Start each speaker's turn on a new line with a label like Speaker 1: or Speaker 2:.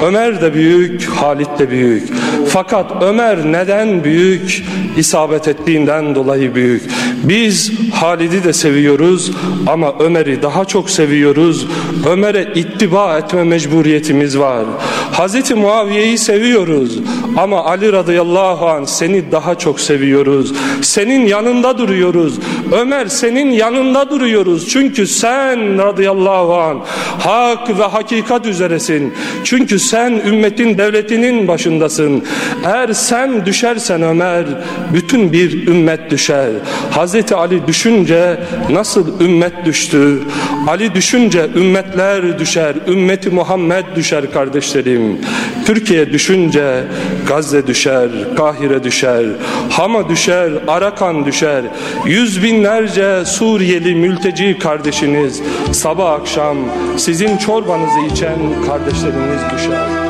Speaker 1: Ömer de büyük, Halit de büyük. Fakat Ömer neden büyük? İsabet ettiğinden dolayı büyük. Biz Halid'i de seviyoruz ama Ömer'i daha çok seviyoruz. Ömer'e ittiba etme mecburiyetimiz var. Hazreti Muaviye'yi seviyoruz ama Ali radıyallahu anh seni daha çok seviyoruz. Senin yanında duruyoruz. Ömer senin yanında duruyoruz. Çünkü sen radıyallahu anh hak ve hakikat üzeresin. Çünkü sen ümmetin devletinin başındasın. Eğer sen düşersen Ömer, bütün bir ümmet düşer. Hazreti Ali düşünce nasıl ümmet düştü? Ali düşünce ümmetler düşer. Ümmeti Muhammed düşer kardeşlerim. Türkiye düşünce Gazze düşer, Kahire düşer, Hama düşer, Arakan düşer. Yüz binlerce Suriyeli mülteci kardeşiniz sabah akşam sizin çorbanızı içen kardeşleriniz düşer.